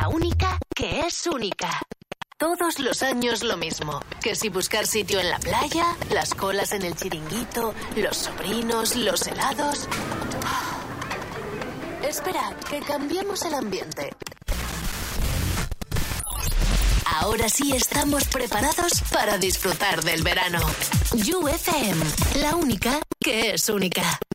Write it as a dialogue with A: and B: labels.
A: la única que es única. Todos los años lo mismo. Que si buscar sitio en la playa, las colas en el chiringuito, los sobrinos, los helados... Espera, que cambiemos el ambiente. Ahora sí estamos preparados para disfrutar del verano. You FM, la única que es única.